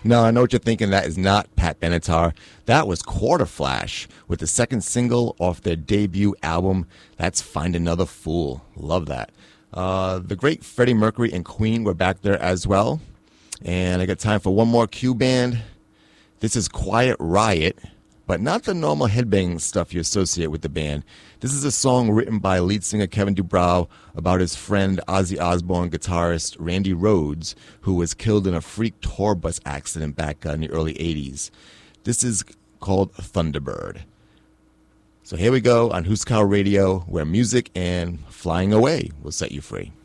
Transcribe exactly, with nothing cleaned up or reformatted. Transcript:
No, I know what you're thinking. That is not Pat Benatar. That was Quarter Flash with the second single off their debut album. That's Find Another Fool. Love that. Uh, the great Freddie Mercury and Queen were back there as well. And I got time for one more Q band. This is Quiet Riot, but not the normal headbanging stuff you associate with the band. This is a song written by lead singer Kevin DuBrow about his friend Ozzy Osbourne guitarist Randy Rhoads, who was killed in a freak tour bus accident back uh, in the early eighties. This is called Thunderbird. So here we go on Husker Radio, where music and flying away will set you free.